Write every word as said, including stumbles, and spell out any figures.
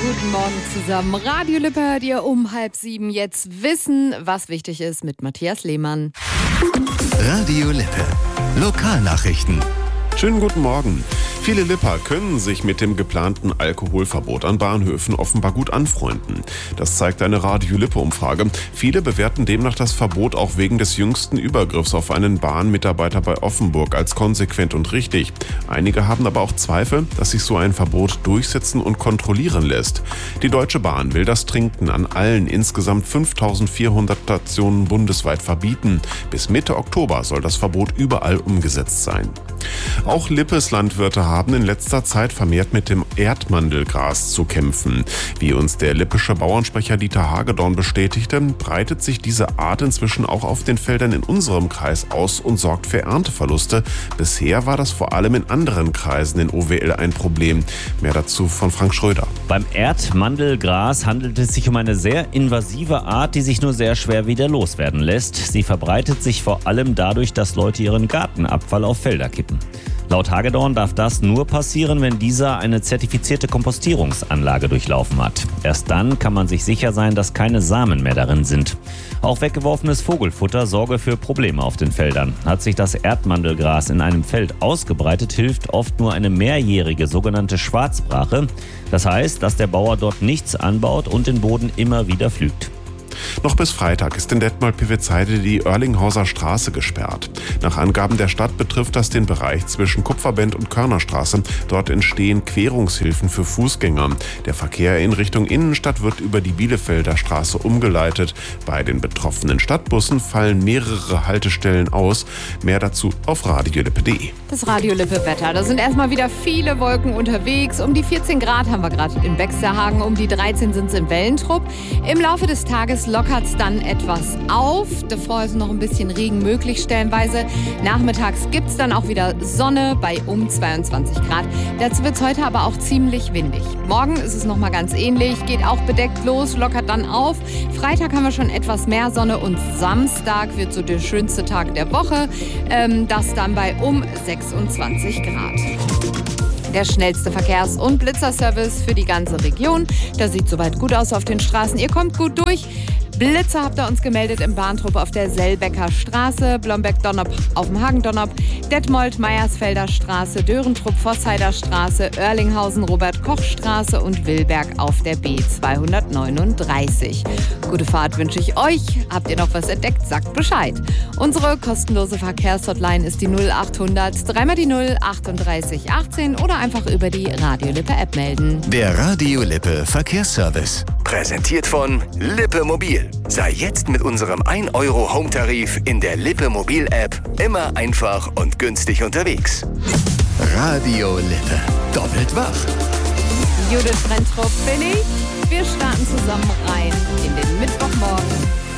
guten Morgen zusammen. Radio Lippe hört ihr um halb sieben. Jetzt wissen, was wichtig ist mit Matthias Lehmann. Radio Lippe. Lokalnachrichten. Schönen guten Morgen. Viele Lipper können sich mit dem geplanten Alkoholverbot an Bahnhöfen offenbar gut anfreunden. Das zeigt eine Radio Lippe-Umfrage. Viele bewerten demnach das Verbot auch wegen des jüngsten Übergriffs auf einen Bahnmitarbeiter bei Offenburg als konsequent und richtig. Einige haben aber auch Zweifel, dass sich so ein Verbot durchsetzen und kontrollieren lässt. Die Deutsche Bahn will das Trinken an allen insgesamt fünftausendvierhundert Stationen bundesweit verbieten. Bis Mitte Oktober soll das Verbot überall umgesetzt sein. Auch Lippes Landwirte haben in letzter Zeit vermehrt mit dem Erdmandelgras zu kämpfen. Wie uns der lippische Bauernsprecher Dieter Hagedorn bestätigte, breitet sich diese Art inzwischen auch auf den Feldern in unserem Kreis aus und sorgt für Ernteverluste. Bisher war das vor allem in anderen Kreisen in O W L ein Problem. Mehr dazu von Frank Schröder. Beim Erdmandelgras handelt es sich um eine sehr invasive Art, die sich nur sehr schwer wieder loswerden lässt. Sie verbreitet sich vor allem dadurch, dass Leute ihren Gartenabfall auf Felder kippen. Laut Hagedorn darf das nur passieren, wenn dieser eine zertifizierte Kompostierungsanlage durchlaufen hat. Erst dann kann man sich sicher sein, dass keine Samen mehr darin sind. Auch weggeworfenes Vogelfutter sorge für Probleme auf den Feldern. Hat sich das Erdmandelgras in einem Feld ausgebreitet, hilft oft nur eine mehrjährige sogenannte Schwarzbrache. Das heißt, dass der Bauer dort nichts anbaut und den Boden immer wieder pflügt. Noch bis Freitag ist in Detmold-Pivitsheide die Oerlinghauser Straße gesperrt. Nach Angaben der Stadt betrifft das den Bereich zwischen Kupferbend und Körnerstraße. Dort entstehen Querungshilfen für Fußgänger. Der Verkehr in Richtung Innenstadt wird über die Bielefelder Straße umgeleitet. Bei den betroffenen Stadtbussen fallen mehrere Haltestellen aus. Mehr dazu auf radiolippe punkt de. Das Radio Lippe Wetter. Da sind erstmal wieder viele Wolken unterwegs. Um die vierzehn Grad haben wir gerade in Bexterhagen, um die dreizehn sind es in Wellentrupp. Im Laufe des Tages lockert es dann etwas auf. Davor ist noch ein bisschen Regen möglich stellenweise. Nachmittags gibt es dann auch wieder Sonne bei um zweiundzwanzig Grad. Dazu wird es heute aber auch ziemlich windig. Morgen ist es nochmal ganz ähnlich, geht auch bedeckt los, lockert dann auf. Freitag haben wir schon etwas mehr Sonne und Samstag wird so der schönste Tag der Woche. Ähm, das dann bei um sechsundzwanzig Grad. Der schnellste Verkehrs- und Blitzerservice für die ganze Region. Das sieht soweit gut aus auf den Straßen. Ihr kommt gut durch. Blitzer habt ihr uns gemeldet im Bahntrupp auf der Selbecker Straße, Blomberg-Donnop auf dem Hagen-Donnop, Detmold, Meiersfelder Straße, Dörentrupp, Vossheider Straße, Oerlinghausen, Robert-Koch-Straße und Wilberg auf der B zweihundertneununddreißig. Gute Fahrt wünsche ich euch. Habt ihr noch was entdeckt? Sagt Bescheid. Unsere kostenlose Verkehrshotline ist die null achthundert, dreimal die null, achtunddreißig achtzehn oder einfach über die Radio Lippe App melden. Der Radio Lippe Verkehrsservice. Präsentiert von Lippe Mobil. Sei jetzt mit unserem ein Euro Home-Tarif in der Lippe Mobil-App immer einfach und günstig unterwegs. Radio Lippe. Doppelt wach. Judith Rentrup bin ich. Wir starten zusammen rein in den Mittwochmorgen.